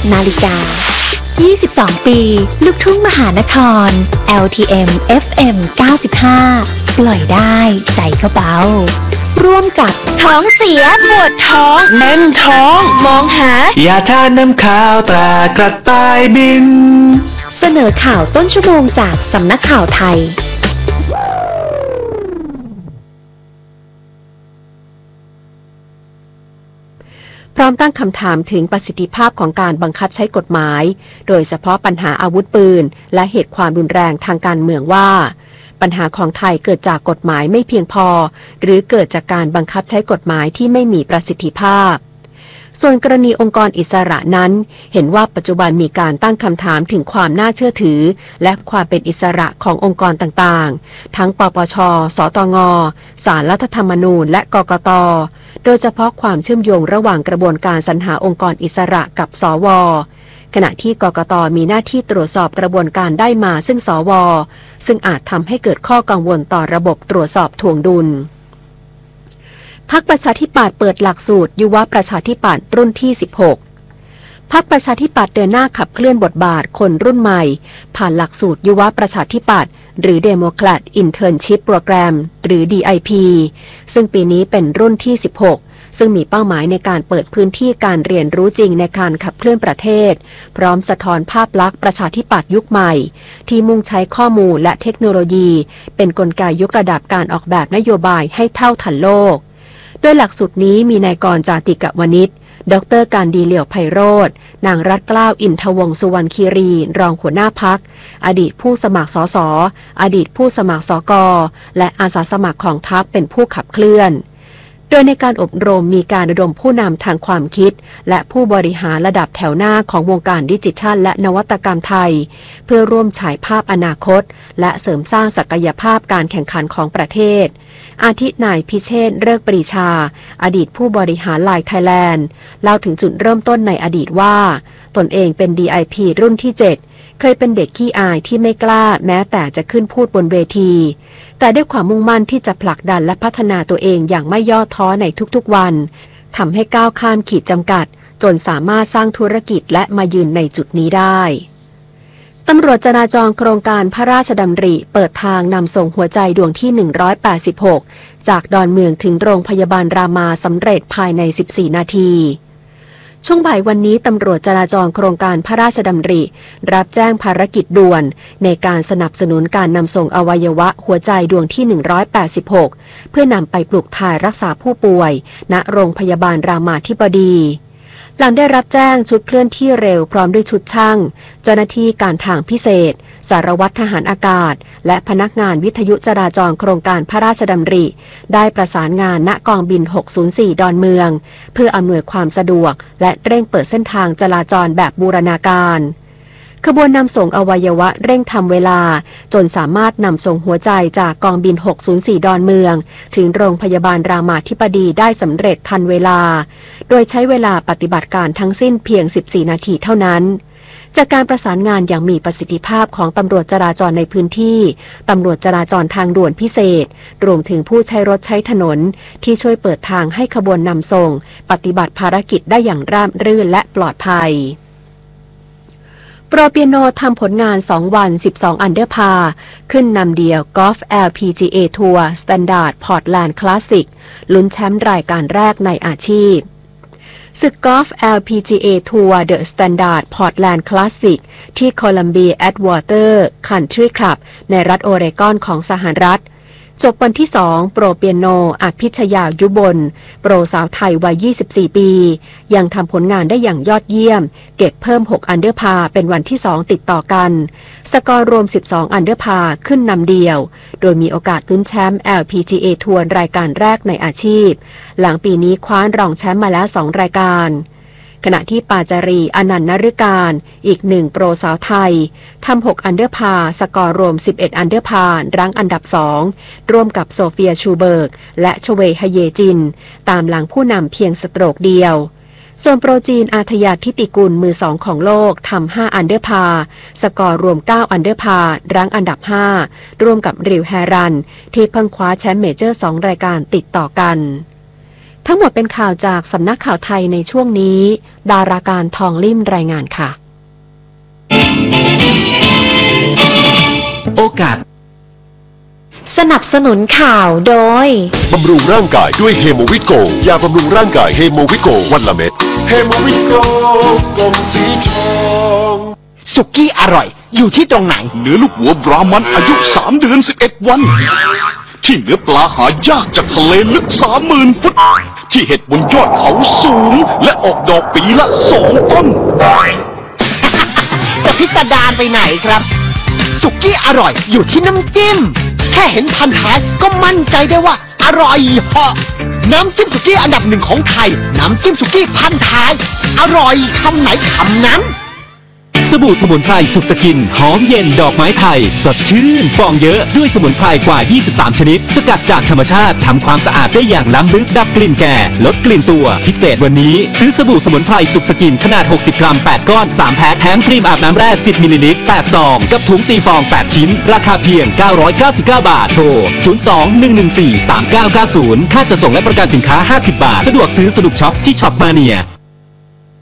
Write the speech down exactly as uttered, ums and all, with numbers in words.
นาฬิกายี่สิบสอง ปีลูกทุ่งมหานคร แอล ที เอ็ม เอฟ เอ็ม เก้าสิบห้า ปล่อยได้ใจเขาเบาร่วมกับท้องเสียปวดท้องแน่นท้องมองหายาทาน้ำขาวตรากระต่ายบินเสนอข่าวต้นชั่วโมงจากสำนักข่าวไทยพร้อมตั้งคำถามถึงประสิทธิภาพของการบังคับใช้กฎหมายโดยเฉพาะปัญหาอาวุธปืนและเหตุความรุนแรงทางการเมืองว่าปัญหาของไทยเกิดจากกฎหมายไม่เพียงพอหรือเกิดจากการบังคับใช้กฎหมายที่ไม่มีประสิทธิภาพส่วนกรณีองค์กรอิสระนั้นเห็นว่าปัจจุบันมีการตั้งคำถามถึงความน่าเชื่อถือและความเป็นอิสระขององค์กรต่างๆทั้งปปช.สตง.ศาลรัฐธรรมนูญและกกต.โดยเฉพาะความเชื่อมโยงระหว่างกระบวนการสรรหาองค์กรอิสระกับสว.ขณะที่กกต.มีหน้าที่ตรวจสอบกระบวนการได้มาซึ่งสว.ซึ่งอาจทำให้เกิดข้อกังวลต่อระบบตรวจสอบถ่วงดุลพรรคประชาธิปัตย์เปิดหลักสูตรยุวประชาธิปัตย์รุ่นที่สิบหกพรรคประชาธิปัตย์เดินหน้าขับเคลื่อนบทบาทคนรุ่นใหม่ผ่านหลักสูตรยุวประชาธิปัตย์หรือ Democrat Internship Program หรือ ดี ไอ พี ซึ่งปีนี้เป็นรุ่นที่สิบหกซึ่งมีเป้าหมายในการเปิดพื้นที่การเรียนรู้จริงในการขับเคลื่อนประเทศพร้อมสะท้อนภาพลักษณ์ประชาธิปัตย์ยุคใหม่ที่มุ่งใช้ข้อมูลและเทคโนโลยีเป็นกลไกยกระดับการออกแบบนโยบายให้เท่าทันโลกโดยหลักสูตรนี้มีนายกรจาติกวณิช ดร.การดีเหลี่ยวไพโรจน์นางรัตน์เกล้าอินทวงศ์สุวรรณคีรีรองหัวหน้าพรรคอดีตผู้สมัครสสอดีตผู้สมัครสกและอาสาสมัครของพรรคเป็นผู้ขับเคลื่อนโดยในการอบรมมีการระดมผู้นำทางความคิดและผู้บริหารระดับแถวหน้าของวงการดิจิทัลและนวัตกรรมไทยเพื่อร่วมฉายภาพอนาคตและเสริมสร้างศักยภาพการแข่งขันของประเทศอาทินายพิเชษฐ์เลิกปรีชาอดีตผู้บริหารไลน์ไทยแลนด์เล่าถึงจุดเริ่มต้นในอดีตว่าตนเองเป็น ดี ไอ พี รุ่นที่เจ็ดเคยเป็นเด็กขี้อายที่ไม่กล้าแม้แต่จะขึ้นพูดบนเวทีแต่ด้วยความมุ่งมั่นที่จะผลักดันและพัฒนาตัวเองอย่างไม่ย่อท้อในทุกๆวันทำให้ก้าวข้ามขีดจำกัดจนสามารถสร้างธุรกิจและมายืนในจุดนี้ได้ตำรวจจราจรโครงการพระราชดำริเปิดทางนำส่งหัวใจดวงที่หนึ่งร้อยแปดสิบหกจากดอนเมืองถึงโรงพยาบาลรามาสำเร็จภายในสิบสี่นาทีช่วงบ่ายวันนี้ตำรวจจราจรโครงการพระราชดำริรับแจ้งภารกิจด่วนในการสนับสนุนการนำส่งอวัยวะหัวใจดวงที่หนึ่งร้อยแปดสิบหกเพื่อนำไปปลูกถ่ายรักษาผู้ป่วยณโรงพยาบาลรามาธิบดีหลังได้รับแจ้งชุดเคลื่อนที่เร็วพร้อมด้วยชุดช่างเจ้าหน้าที่การทางพิเศษสารวัตรทหารอากาศและพนักงานวิทยุจราจรโครงการพระราชดำริได้ประสานงานณกองบินหกศูนย์สี่ดอนเมืองเพื่ออำนวยความสะดวกและเร่งเปิดเส้นทางจราจรแบบบูรณาการขบวนนำส่งอวัยวะเร่งทำเวลาจนสามารถนำส่งหัวใจจากกองบินหกศูนย์สี่ดอนเมืองถึงโรงพยาบาลรามาธิบดีได้สำเร็จทันเวลาโดยใช้เวลาปฏิบัติการทั้งสิ้นเพียงสิบสี่นาทีเท่านั้นจากการประสานงานอย่างมีประสิทธิภาพของตำรวจจราจรในพื้นที่ตำรวจจราจรทางด่วนพิเศษรวมถึงผู้ใช้รถใช้ถนนที่ช่วยเปิดทางให้ขบวนนำส่งปฏิบัติภารกิจได้อย่างราบรื่นและปลอดภัยโปรเปียโนทำผลงานสองวันสิบสองอันเดอร์พาขึ้นนำเดียวกอล์ฟ แอล พี จี เอ ทัวร์ Standard Portland Classic ลุ้นแชมป์รายการแรกในอาชีพศึกกอล์ฟ แอล พี จี เอ ทัวร์ The Standard Portland Classic ที่โคลัมเบีย Atwater Country Club ในรัฐโอเรกอนของสหรัฐจบวันที่สองโปรเปียโนอภิชยายุบลโปรสาวไทยวัยยี่สิบสี่ปียังทำผลงานได้อย่างยอดเยี่ยมเก็บเพิ่มหกอันเดอร์พาเป็นวันที่สองติดต่อกันสกอร์รวมสิบสองอันเดอร์พาขึ้นนำเดียวโดยมีโอกาสลุ้นแชมป์ แอล พี จี เอ ทัวร์รายการแรกในอาชีพหลังปีนี้คว้ารองแชมป์มาแล้วสองรายการขณะที่ปาจารีอนันต์นฤการอีกหนึ่งโปรสาวไทยทำหกอันเดอร์พาสกอร์รวมสิบเอ็ดอันเดอร์พารั้งอันดับสองร่วมกับโซเฟียชูเบิร์กและชเวฮเยจินตามหลังผู้นำเพียงสโตรกเดียวส่วนโปรจีนอาทยาทิติกุลมือสองของโลกทำห้าอันเดอร์พาสกอร์รวมเก้าอันเดอร์พารั้งอันดับห้าร่วมกับริวแฮรันที่เพิ่งคว้าแชมป์เมเจอร์สองรายการติดต่อกันทั้งหมดเป็นข่าวจากสำนักข่าวไทยในช่วงนี้ดาราการทองลิ่มรายงานค่ะโอกาสสนับสนุนข่าวโดยบำรุงร่างกายด้วยเฮโมวิโกยาบำรุงร่างกายเฮโมวิโกวันละเม็ดเฮโมวิโกกลมสีทองสุกี้อร่อยอยู่ที่ตรงไหนเนื้อลูกหัวบรามันอายุสามเดือนสิบเอ็ดวันที่เนื้อปลาหายากจากทะเลลึกสามหมื่นฟุตที่เห็ดบนยอดเขาสูงและออกดอกปีละสองต้นจะพิสดารไปไหนครับสุกี้อร่อยอยู่ที่น้ำจิ้มแค่เห็นพันท้ายก็มั่นใจได้ว่าอร่อยเหาะน้ำจิ้มสุกี้อันดับหนึ่งของไทยน้ำจิ้มสุกี้พันท้ายอร่อยคำไหนคำนั้นสบู่สมุนไพรสุขสกินหอมเย็นดอกไม้ไทยสดชื่นฟองเยอะด้วยสมุนไพรกว่ายี่สิบสามชนิดสกัดจากธรรมชาติทำความสะอาดได้อย่างล้ำลึกดับกลิ่นแก่ลดกลิ่นตัวพิเศษวันนี้ซื้อสบู่สมุนไพรสุขสกินขนาดหกสิบกรัมแปดก้อนสามแพ็คแถมครีมอาบน้ำแร่สิบมิลลิลิตรแปดซองกับถุงตีฟองแปดชิ้นราคาเพียงเก้าร้อยเก้าสิบเก้าบาทโทรศูนย์ สอง หนึ่ง หนึ่ง สี่ สาม เก้า เก้า ศูนย์ค่าจัดส่งและประกันสินค้าห้าสิบบาทสะดวกซื้อสะดวกช็อปที่ช็อปมาเนีย